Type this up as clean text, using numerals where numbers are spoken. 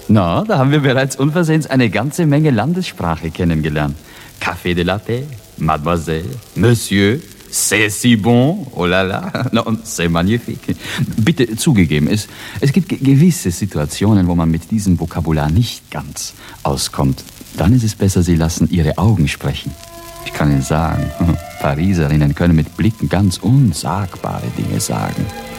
Na, da haben wir bereits unversehens eine ganze Menge Landessprache kennengelernt. Café de latte, Mademoiselle, Monsieur, c'est si bon, oh la la, und c'est magnifique. Bitte zugegeben, es gibt gewisse Situationen, wo man mit diesem Vokabular nicht ganz auskommt. Dann ist es besser, Sie lassen Ihre Augen sprechen. Ich kann Ihnen sagen, Pariserinnen können mit Blicken ganz unsagbare Dinge sagen.